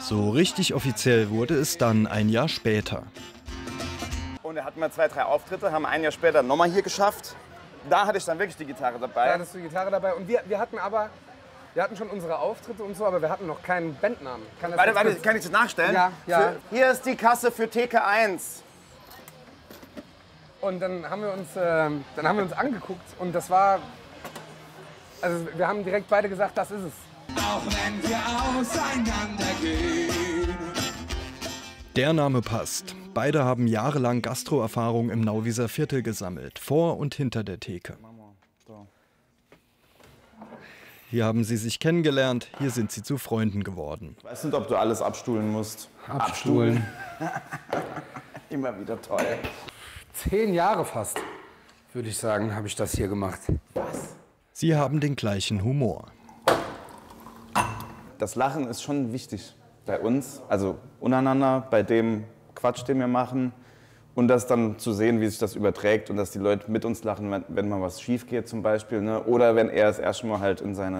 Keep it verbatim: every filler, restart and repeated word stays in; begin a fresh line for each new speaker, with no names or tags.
So richtig offiziell wurde es dann ein Jahr später.
Und da hatten wir zwei, drei Auftritte, haben ein Jahr später nochmal hier geschafft. Da hatte ich dann wirklich die Gitarre dabei.
Da hattest du die Gitarre dabei. Und wir, wir hatten aber, wir hatten schon unsere Auftritte und so, aber wir hatten noch keinen Bandnamen. Kann das
warte, warte, kann ich das nachstellen?
Ja, ja.
Für, hier ist die Kasse für T K eins.
Und dann haben wir uns, äh, dann haben wir uns angeguckt und das war, also wir haben direkt beide gesagt, das ist es.
Auch wenn wir auseinandergehen.
Der Name passt. Beide haben jahrelang Gastroerfahrung im Nauwieser Viertel gesammelt, vor und hinter der Theke. Hier haben sie sich kennengelernt, hier sind sie zu Freunden geworden.
Ich weiß nicht, ob du alles abstuhlen musst.
Abstuhlen.
Immer wieder toll.
Zehn Jahre fast, würde ich sagen, habe ich das hier gemacht.
Was?
Sie haben den gleichen Humor.
Das Lachen ist schon wichtig bei uns, also untereinander, bei dem Quatsch, den wir machen. Und das dann zu sehen, wie sich das überträgt und dass die Leute mit uns lachen, wenn, wenn mal was schief geht zum Beispiel. Ne? Oder wenn er das erste Mal halt in seine